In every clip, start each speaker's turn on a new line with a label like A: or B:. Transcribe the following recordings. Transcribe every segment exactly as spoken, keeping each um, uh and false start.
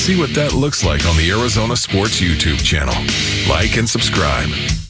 A: See what that looks like on the Arizona Sports YouTube channel. Like and subscribe.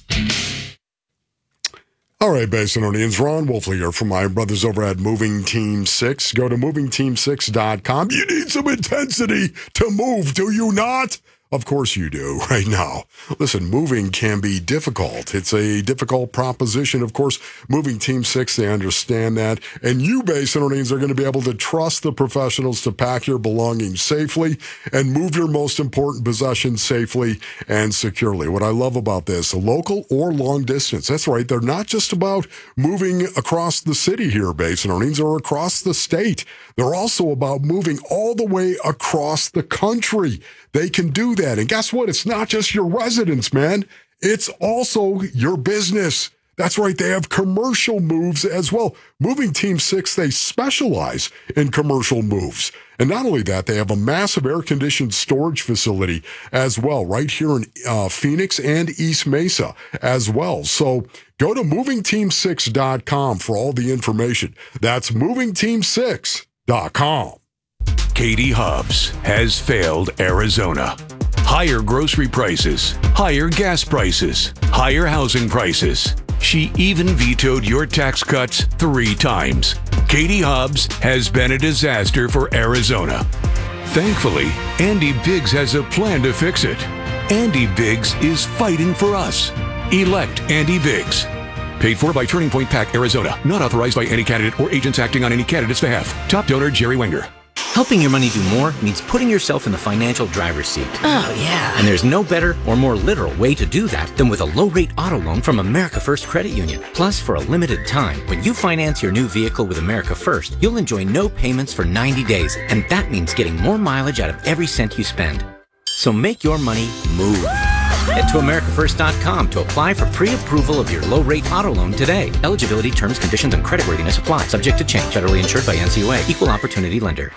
B: All right, Basinonians, Ron Wolfley here from my brothers over at Moving Team six. Go to moving team six dot com. You need some intensity to move, do you not? Of course you do right now. Listen, moving can be difficult. It's a difficult proposition. Of course, Moving Team six, they understand that. And you, Basinonians, are going to be able to trust the professionals to pack your belongings safely and move your most important possessions safely and securely. What I love about this, local or long distance, that's right, they're not just about moving across the city here, Basinonians, or across the state. They're also about moving all the way across the country. They can do that. And guess what? It's not just your residence, man. It's also your business. That's right. They have commercial moves as well. Moving Team six, they specialize in commercial moves. And not only that, they have a massive air-conditioned storage facility as well, right here in uh, Phoenix and East Mesa as well. So go to moving team six dot com for all the information. That's moving team six dot com.
C: Katie Hobbs has failed Arizona. Higher grocery prices, higher gas prices, higher housing prices. She even vetoed your tax cuts three times. Katie Hobbs has been a disaster for Arizona. Thankfully, Andy Biggs has a plan to fix it. Andy Biggs is fighting for us. Elect Andy Biggs. Paid for by Turning Point PAC, Arizona. Not authorized by any candidate or agents acting on any candidate's behalf. Top donor, Jerry Wenger.
D: Helping your money do more means putting yourself in the financial driver's seat.
E: Oh, yeah.
D: And there's no better or more literal way to do that than with a low-rate auto loan from America First Credit Union. Plus, for a limited time, when you finance your new vehicle with America First, you'll enjoy no payments for ninety days. And that means getting more mileage out of every cent you spend. So make your money move. Head to america first dot com to apply for pre-approval of your low-rate auto loan today. Eligibility, terms, conditions, and creditworthiness apply. Subject to change. Federally insured by N C U A. Equal opportunity lender.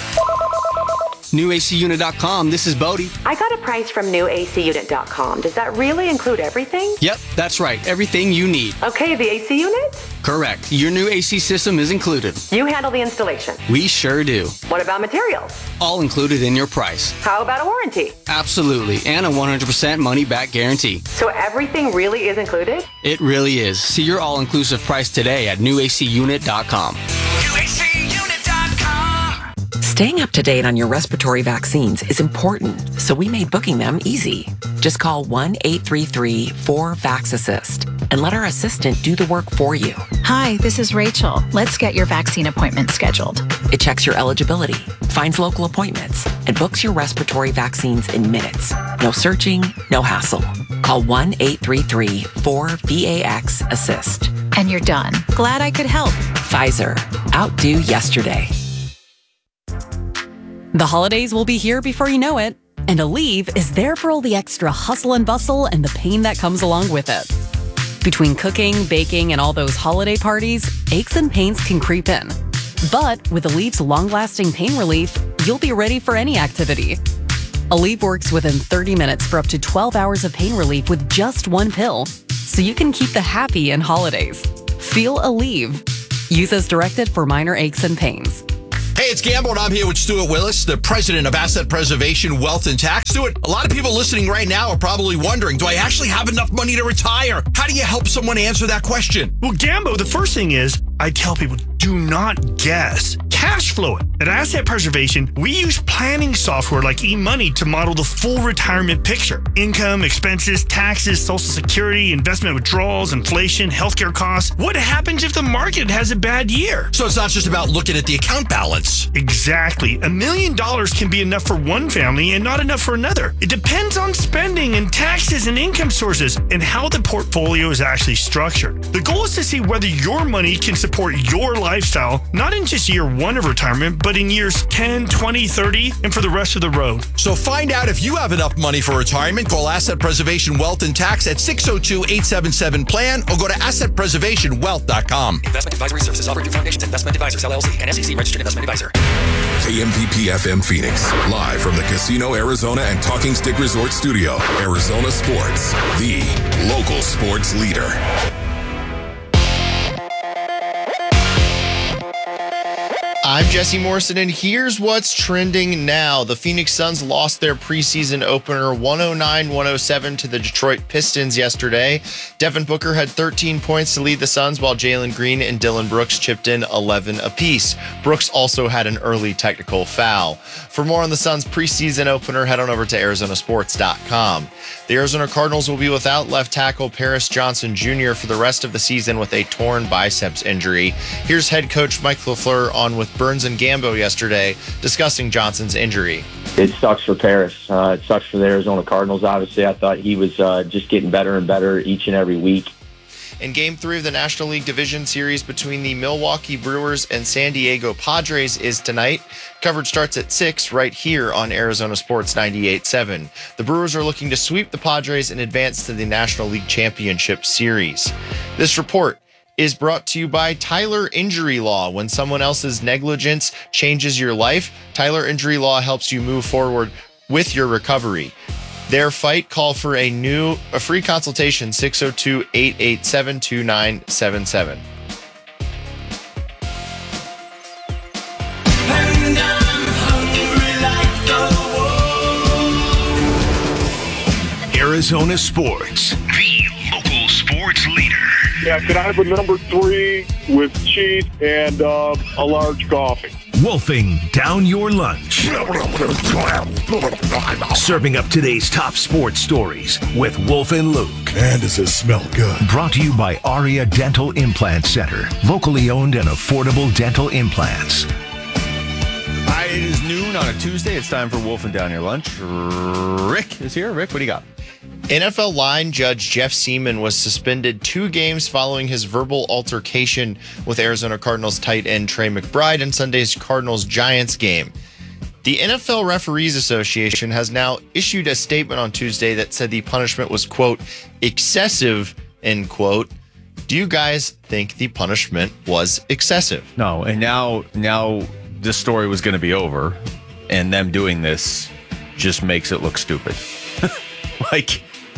F: new A C unit dot com. This is Bodie.
G: I got a price from new A C unit dot com. Does that really include everything?
F: Yep, that's right. Everything you need.
G: Okay, the A C unit?
F: Correct. Your new A C system is included.
G: You handle the installation?
F: We sure do.
G: What about materials?
F: All included in your price.
G: How about a warranty?
F: Absolutely. And a one hundred percent money-back guarantee.
G: So everything really is included?
F: It really is. See your all-inclusive price today at new A C unit dot com.
H: new A C unit dot com.
I: Staying up to date on your respiratory vaccines is important, so we made booking them easy. Just call one eight three three four vax assist and let our assistant do the work for you.
J: Hi, this is Rachel. Let's get your vaccine appointment scheduled.
I: It checks your eligibility, finds local appointments, and books your respiratory vaccines in minutes. No searching, no hassle. Call one eight three three four vax assist.
J: And you're done. Glad I could help.
I: Pfizer. Outdo yesterday.
K: The holidays will be here before you know it, and Aleve is there for all the extra hustle and bustle and the pain that comes along with it. Between cooking, baking, and all those holiday parties, aches and pains can creep in. But with Aleve's long-lasting pain relief, you'll be ready for any activity. Aleve works within thirty minutes for up to twelve hours of pain relief with just one pill, so you can keep the happy in holidays. Feel Aleve. Use as directed for minor aches and pains.
L: Hey, it's Gamble, and I'm here with Stuart Willis, the president of Asset Preservation Wealth and Tax. Stuart, a lot of people listening right now are probably wondering, do I actually have enough money to retire? How do you help someone answer that question?
M: Well, Gambo, the first thing is, I tell people, do not guess. Cash flow it. At Asset Preservation, we use planning software like eMoney to model the full retirement picture. Income, expenses, taxes, Social Security, investment withdrawals, inflation, healthcare costs. What happens if the market has a bad year?
L: So it's not just about looking at the account balance.
M: Exactly. A million dollars can be enough for one family and not enough for another. It depends on spending and taxes and income sources and how the portfolio is actually structured. The goal is to see whether your money can support your lifestyle, not in just year one of retirement, but in years ten, twenty, thirty, and for the rest of the road.
L: So find out if you have enough money for retirement. Call Asset Preservation Wealth and Tax at six oh two, eight seven seven, plan or go to asset preservation wealth dot com.
H: Investment advisory services offered through Foundations Investment Advisors, L L C, and S E C registered investment advisor.
A: K M P P F M Phoenix, live from the Casino Arizona and Talking Stick Resort Studio. Arizona Sports, the local sports leader.
E: I'm Jesse Morrison, and here's what's trending now. The Phoenix Suns lost their preseason opener one oh nine one oh seven to the Detroit Pistons yesterday. Devin Booker had thirteen points to lead the Suns, while Jalen Green and Dillon Brooks chipped in eleven apiece. Brooks also had an early technical foul. For more on the Suns' preseason opener, head on over to Arizona Sports dot com. The Arizona Cardinals will be without left tackle Paris Johnson Junior for the rest of the season with a torn biceps injury. Here's head coach Mike LaFleur on with Burns and Gambo yesterday discussing Johnson's injury.
N: It sucks for Paris. Uh, it sucks for the Arizona Cardinals. Obviously, I thought he was uh, just getting better and better each and every week.
E: In Game three of the National League Division Series between the Milwaukee Brewers and San Diego Padres is tonight. Coverage starts at six right here on Arizona Sports ninety-eight point seven. The Brewers are looking to sweep the Padres and advance to the National League Championship Series. This report is brought to you by Tyler Injury Law. When someone else's negligence changes your life, Tyler Injury Law helps you move forward with your recovery. Their fight, call for a new, a free consultation, six oh two, eight eight seven, two nine seven seven.
C: Arizona Sports, the local sports leader.
O: Yeah, could I have a number three with cheese and uh, a large coffee?
C: Wolfing down your lunch. Serving up today's top sports stories with Wolf and Luke.
B: And does it smell good?
C: Brought to you by Aria Dental Implant Center. Locally owned and affordable dental implants.
P: Hi, it is noon on a Tuesday. It's time for Wolfing Down Your Lunch. Rick is here. Rick, what do you got?
E: N F L line judge Jeff Seaman was suspended two games following his verbal altercation with Arizona Cardinals tight end Trey McBride in Sunday's Cardinals-Giants game. The N F L Referees Association has now issued a statement on Tuesday that said the punishment was, quote, excessive, end quote. Do you guys think the punishment was excessive?
P: No, and now, now this story was going to be over, and them doing this just makes it look stupid. Like,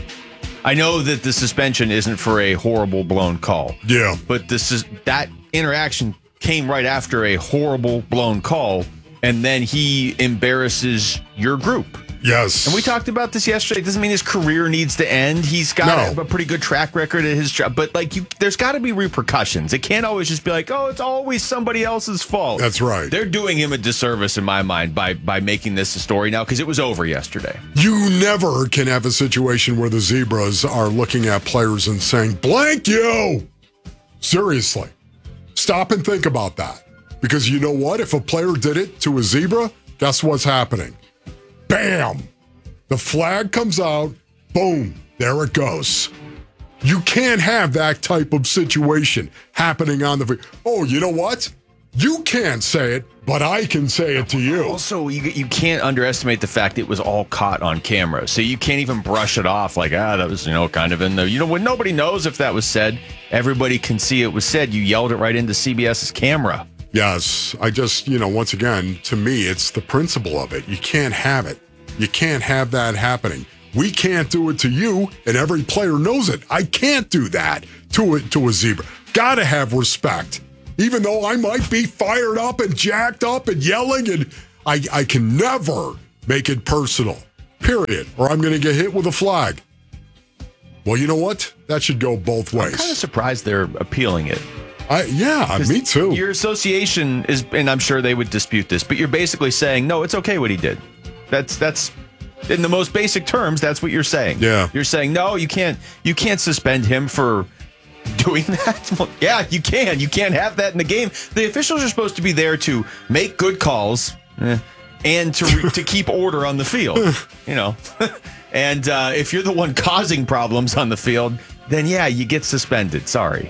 P: I know that the suspension isn't for a horrible blown call.
B: Yeah.
P: But this is that interaction came right after a horrible blown call, and then he embarrasses your group.
B: Yes.
P: And we talked about this yesterday. It doesn't mean his career needs to end. He's got
B: No.
P: a, a pretty good track record at his job. But, like, you, there's got to be repercussions. It can't always just be like, oh, it's always somebody else's fault.
B: That's right.
P: They're doing him a disservice in my mind by, by making this a story now because it was over yesterday.
B: You never can have a situation where the Zebras are looking at players and saying, blank you! Seriously. Stop and think about that. Because you know what? If a player did it to a Zebra, guess what's happening? Bam! The flag comes out. Boom. There it goes. You can't have that type of situation happening on the... Oh, you know what? You can't say it, but I can say it to you.
P: Also, you you can't underestimate the fact it was all caught on camera. So you can't even brush it off like, ah, that was, you know, kind of in the... You know, when nobody knows if that was said, everybody can see it was said. You yelled it right into CBS's camera.
B: Yes, I just, you know, once again, to me, it's the principle of it. You can't have it. You can't have that happening. We can't do it to you, and every player knows it. I can't do that to a, to a Zebra. Gotta have respect. Even though I might be fired up and jacked up and yelling, and I, I can never make it personal, period, or I'm going to get hit with a flag. Well, you know what? That should go both ways.
P: I'm kind of surprised they're appealing it.
B: I, yeah, me too.
P: Your association is, and I'm sure they would dispute this, but you're basically saying, no, it's okay what he did. That's that's in the most basic terms. That's what you're saying.
B: Yeah,
P: you're saying no, you can't. You can't suspend him for doing that. Well, yeah, you can. You can't have that in the game. The officials are supposed to be there to make good calls eh, and to re- to keep order on the field. You know, and uh, if you're the one causing problems on the field, then yeah, you get suspended. Sorry.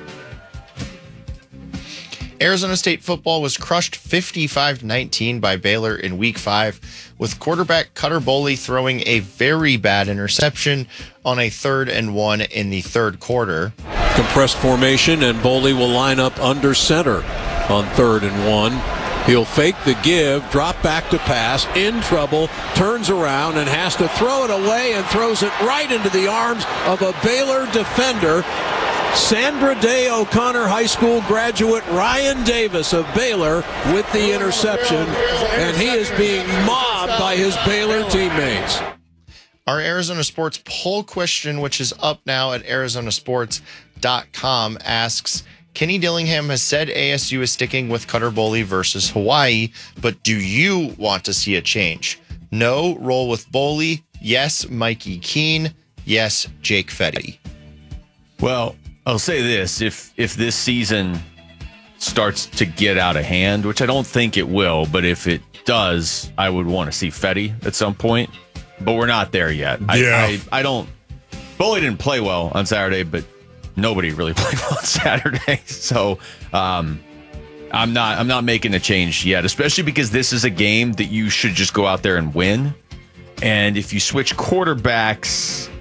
E: Arizona State football was crushed fifty-five to nineteen by Baylor in week five, with quarterback Cutter Boley throwing a very bad interception on a third and one in the third quarter.
Q: Compressed formation, and Boley will line up under center on third and one. He'll fake the give, drop back to pass, in trouble, turns around and has to throw it away and throws it right into the arms of a Baylor defender. Sandra Day O'Connor High School graduate Ryan Davis of Baylor with the interception, and he is being mobbed by his Baylor teammates.
E: Our Arizona Sports poll question, which is up now at arizona sports dot com, asks, Kenny Dillingham has said A S U is sticking with Cutter Boley versus Hawaii, but do you want to see a change? No, roll with Boley. Yes, Mikey Keene. Yes, Jake Fetty.
P: Well, I'll say this. If if this season starts to get out of hand, which I don't think it will, but if it does, I would want to see Fetty at some point. But we're not there yet. I,
B: Yeah.
P: I, I don't. Boley didn't play well on Saturday, but nobody really played well on Saturday. So um, I'm not. I'm not making a change yet, especially because this is a game that you should just go out there and win. And if you switch quarterbacks,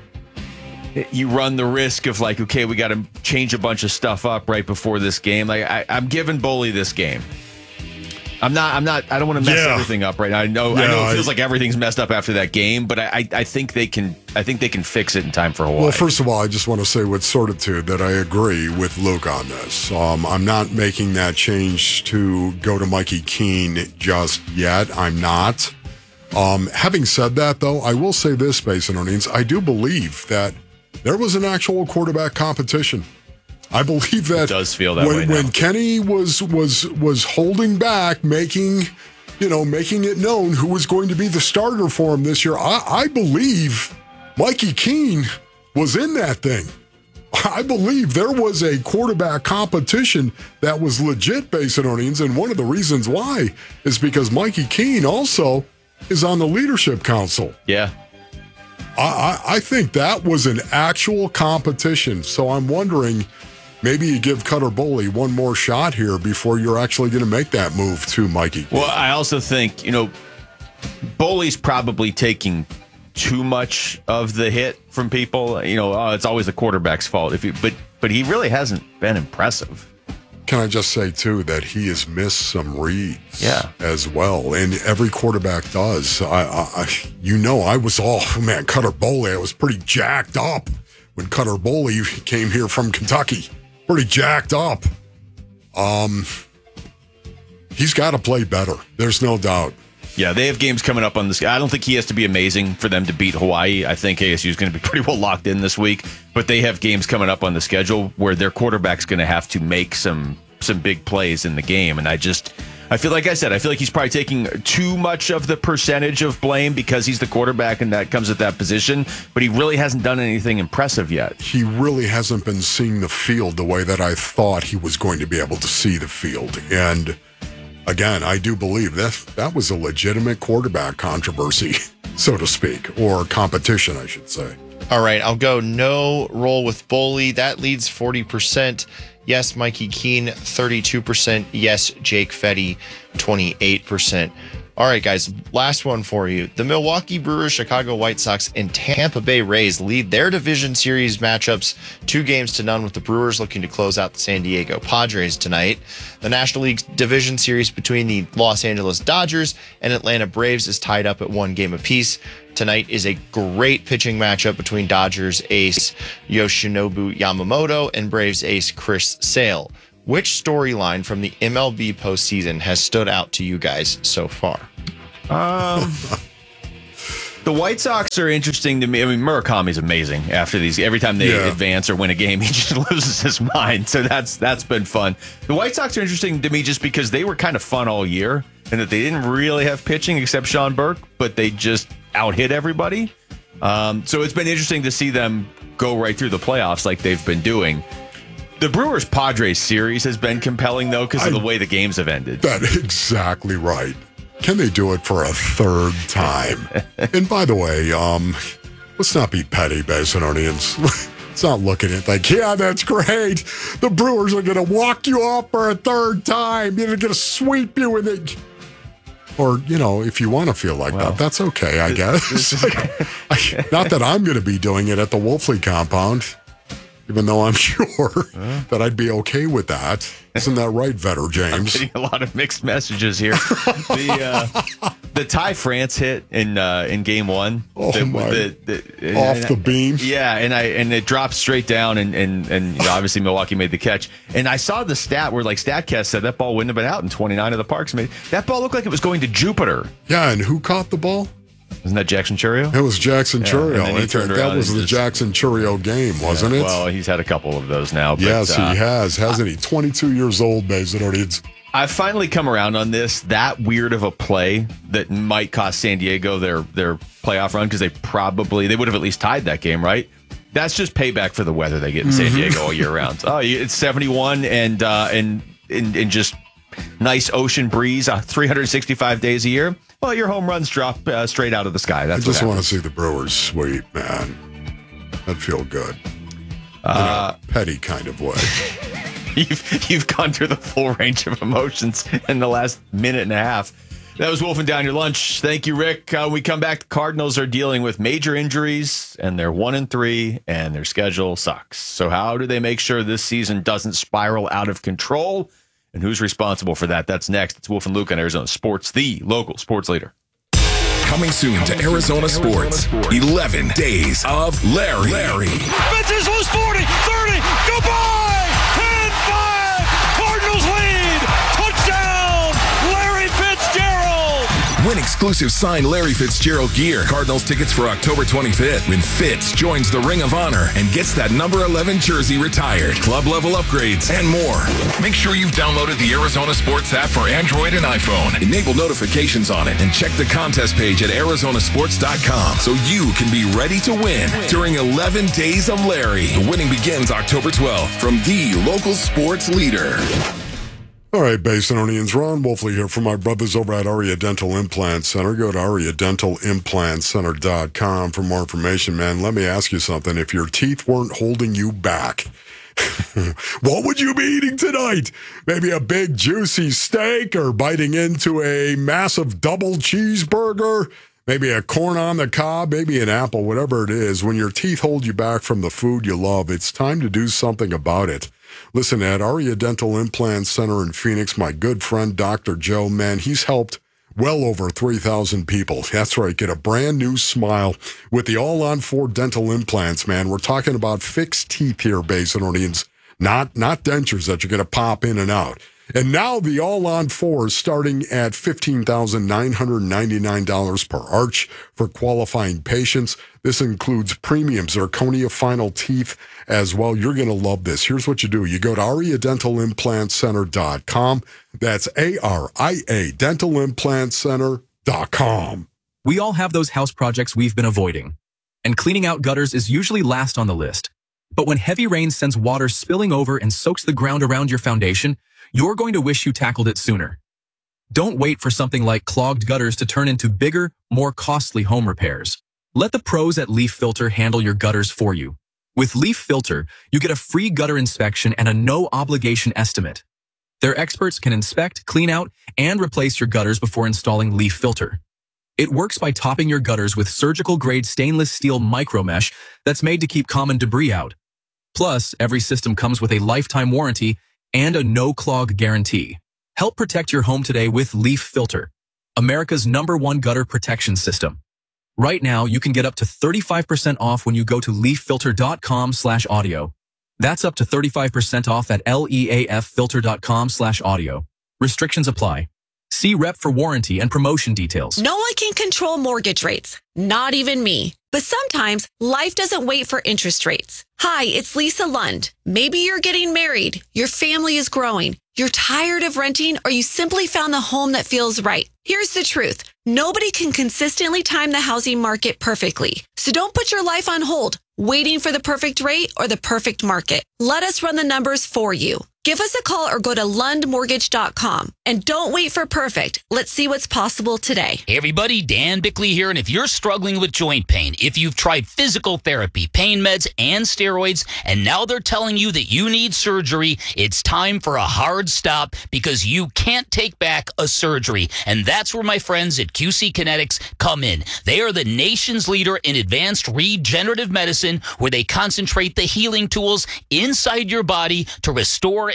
P: you run the risk of like, okay, we got to change a bunch of stuff up right before this game. Like I, I'm giving Boley this game. I'm not. I'm not. I don't want to mess
B: Yeah.
P: everything up right now. I know. I
B: Yeah,
P: know it feels
B: I-
P: like everything's messed up after that game, but I, I, I think they can. I think they can fix it in time for Hawaii.
B: Well, first of all, I just want to say with certitude that I agree with Luke on this. Um, I'm not making that change to go to Mikey Keene just yet. I'm not. Um, having said that, though, I will say this, Space and Onions, I do believe that there was an actual quarterback competition. I believe that
P: It does feel that
B: when,
P: way now.
B: when Kenny was was was holding back, making you know making it known who was going to be the starter for him this year. I, I believe Mikey Keene was in that thing. I believe there was a quarterback competition that was legit, Basin Onions, and one of the reasons why is because Mikey Keene also is on the leadership council.
P: yeah.
B: I, I, I think that was an actual competition. So I'm wondering, maybe you give Cutter Boley one more shot here before you're actually going to make that move to Mikey.
P: Well, I also think, you know, Boley's probably taking too much of the hit from people. You know, oh, it's always the quarterback's fault. If you, but but he really hasn't been impressive.
B: Can I just say, too, that he has missed some reads
P: Yeah.
B: as well, and every quarterback does. I, I, I You know, I was all, man, Cutter Boley, I was pretty jacked up when Cutter Boley came here from Kentucky. Pretty jacked up. Um, He's got to play better. There's no doubt.
P: Yeah, they have games coming up on this. I don't think he has to be amazing for them to beat Hawaii. I think A S U is going to be pretty well locked in this week, but they have games coming up on the schedule where their quarterback's going to have to make some some big plays in the game. And I just, I feel like I said, I feel like he's probably taking too much of the percentage of blame because he's the quarterback and that comes at that position, but he really hasn't done anything impressive yet.
B: He really hasn't been seeing the field the way that I thought he was going to be able to see the field. And again, I do believe that that was a legitimate quarterback controversy, so to speak, or competition, I should say.
E: All right, I'll go no, roll with Boley. That leads forty percent. Yes, Mikey Keene, thirty-two percent. Yes, Jake Fetty, twenty-eight percent. All right, guys, last one for you. The Milwaukee Brewers, Chicago White Sox, and Tampa Bay Rays lead their division series matchups two games to none, with the Brewers looking to close out the San Diego Padres tonight. The National League division series between the Los Angeles Dodgers and Atlanta Braves is tied up at one game apiece. Tonight is a great pitching matchup between Dodgers ace Yoshinobu Yamamoto and Braves ace Chris Sale. Which storyline from the M L B postseason has stood out to you guys so far?
P: Um, the White Sox are interesting to me. I mean, Murakami's amazing after these. Every time they
B: Yeah.
P: advance or win a game, he just loses his mind. So that's that's been fun. The White Sox are interesting to me just because they were kind of fun all year and that they didn't really have pitching except Sean Burke, but they just out-hit everybody. Um, so it's been interesting to see them go right through the playoffs like they've been doing. The Brewers-Padres series has been compelling, though, because of the way the games have ended.
B: That's exactly right. Can they do it for a third time? And by the way, um, let's not be petty, Basinonians. Let's not look at it like, yeah, that's great. The Brewers are going to walk you off for a third time. They're going to sweep you in it. Or, you know, if you want to feel like
P: Well,
B: that, that's okay, I guess. Not that I'm going to be doing it at the Wolfley compound, even though I'm sure that I'd be okay with that. Isn't that right, Vetter James?
P: I'm getting a lot of mixed messages here. the uh, the Ty France hit in uh, in game one.
B: Oh
P: the,
B: my!
P: The, the,
B: Off the
P: I,
B: beam.
P: Yeah, and I and it dropped straight down, and and and you know, obviously Milwaukee made the catch. And I saw the stat where like Statcast said that ball wouldn't have been out in twenty-nine of the parks. Made that ball looked like it was going to Jupiter.
B: Yeah, and who caught the ball?
P: Wasn't that Jackson Churio?
B: It was Jackson
P: yeah,
B: Churio. It, that was the
P: just,
B: Jackson Churio game, wasn't
P: yeah,
B: it?
P: Well, he's had a couple of those now. But,
B: yes,
P: uh,
B: he has, hasn't he? twenty-two years old, Basinonians.
P: I've finally come around on this. That weird of a play that might cost San Diego their their playoff run, because they probably they would have at least tied that game, right? That's just payback for the weather they get in San Diego all year round. Oh, it's seventy-one and uh, and, and and just nice ocean breeze, uh, three hundred sixty-five days a year. Well, your home runs drop uh, straight out of the sky. That's
B: I just
P: what
B: want to see the Brewers sweep, man. That'd feel good.
P: Uh,
B: in a petty kind of way.
P: You've you've gone through the full range of emotions in the last minute and a half. That was wolfing down your lunch. Thank you, Rick. Uh, we come back. The Cardinals are dealing with major injuries, and they're one and three, and their schedule sucks. So how do they make sure this season doesn't spiral out of control? And who's responsible for that? That's next. It's Wolf and Luke on Arizona Sports, the local sports leader.
A: Coming soon to Arizona Sports, eleven Days of Larry. Larry.
R: Fences loose forty, thirty, goodbye! ten five, Cardinals lead! Touchdown, Larry Fitzgerald!
A: Win exclusive signed Larry Fitzgerald gear. Cardinals tickets for October twenty-fifth when Fitz joins the Ring of Honor and gets that number eleven jersey retired. Club level upgrades and more. Make sure you've downloaded the Arizona Sports app for Android and iPhone. Enable notifications on it and check the contest page at arizona sports dot com so you can be ready to win during eleven Days of Larry. The winning begins October twelfth from the local sports leader.
B: All right, Basinonians, Ron Wolfley here from my brothers over at Aria Dental Implant Center. Go to aria dental implant center dot com for more information, man. Let me ask you something. If your teeth weren't holding you back, what would you be eating tonight? Maybe a big juicy steak, or biting into a massive double cheeseburger? Maybe a corn on the cob, maybe an apple, whatever it is. When your teeth hold you back from the food you love, it's time to do something about it. Listen, at Aria Dental Implant Center in Phoenix, my good friend Doctor Joe, man, he's helped well over three thousand people. That's right, get a brand new smile with the all-on four dental implants, man. We're talking about fixed teeth here, Basinonians, not, not dentures that you're going to pop in and out. And now the all-on four is starting at fifteen thousand nine hundred ninety-nine dollars per arch for qualifying patients. This includes premium zirconia final teeth as well. You're going to love this. Here's what you do. You go to aria dental implant center dot com. That's A R I A dental implant center dot com.
S: We all have those house projects we've been avoiding, and cleaning out gutters is usually last on the list. But when heavy rain sends water spilling over and soaks the ground around your foundation, you're going to wish you tackled it sooner. Don't wait for something like clogged gutters to turn into bigger, more costly home repairs. Let the pros at Leaf Filter handle your gutters for you. With Leaf Filter, you get a free gutter inspection and a no-obligation estimate. Their experts can inspect, clean out, and replace your gutters before installing Leaf Filter. It works by topping your gutters with surgical-grade stainless steel micromesh that's made to keep common debris out. Plus, every system comes with a lifetime warranty and a no-clog guarantee. Help protect your home today with Leaf Filter, America's number one gutter protection system. Right now, you can get up to thirty-five percent off when you go to leaf filter dot com slash audio. That's up to thirty-five percent off at leaf filter dot com slash audio. Restrictions apply. See rep for warranty and promotion details.
T: No one can control mortgage rates, not even me. But sometimes life doesn't wait for interest rates. Hi, it's Lisa Lund. Maybe you're getting married, your family is growing, you're tired of renting, or you simply found the home that feels right. Here's the truth. Nobody can consistently time the housing market perfectly. So don't put your life on hold, waiting for the perfect rate or the perfect market. Let us run the numbers for you. Give us a call or go to lund mortgage dot com. And don't wait for perfect. Let's see what's possible today.
U: Hey everybody, Dan Bickley here. And if you're struggling with joint pain, if you've tried physical therapy, pain meds, and steroids, and now they're telling you that you need surgery, it's time for a hard stop because you can't take back a surgery. And that's where my friends at Q C Kinetics come in. They are the nation's leader in advanced regenerative medicine, where they concentrate the healing tools inside your body to restore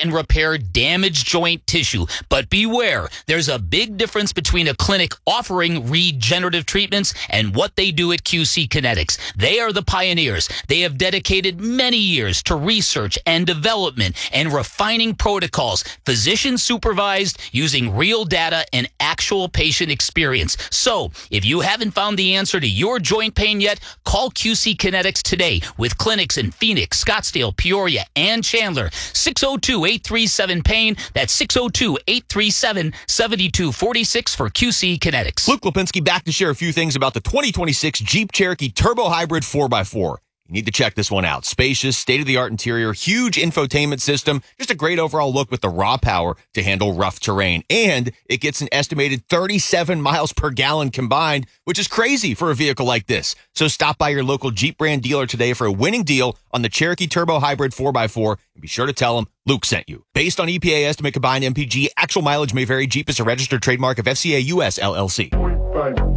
U: and repair damaged joint tissue. But beware, there's a big difference between a clinic offering regenerative treatments and what they do at Q C Kinetics. They are the pioneers. They have dedicated many years to research and development and refining protocols, physician supervised, using real data and actual patient experience. So, if you haven't found the answer to your joint pain yet, call Q C Kinetics today with clinics in Phoenix, Scottsdale, Peoria, and Chandler. six oh two, eight three seven, pain. That's six oh two, eight three seven, seven two four six for Q C Kinetics.
P: Luke Lipinski back to share a few things about the twenty twenty-six Jeep Cherokee Turbo Hybrid four by four. You need to check this one out. Spacious, state-of-the-art interior, huge infotainment system, just a great overall look with the raw power to handle rough terrain. And it gets an estimated thirty-seven miles per gallon combined, which is crazy for a vehicle like this. So stop by your local Jeep brand dealer today for a winning deal on the Cherokee Turbo Hybrid four by four, and be sure to tell them Luke sent you. Based on E P A estimate combined M P G, actual mileage may vary. Jeep is a registered trademark of F C A U S L L C.